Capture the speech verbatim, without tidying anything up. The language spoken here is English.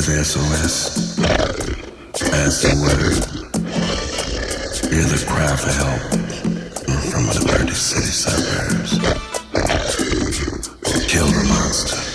Hear the S O S, pass the word. Hear the cry for help from the dirty city suburbs. Kill the monster.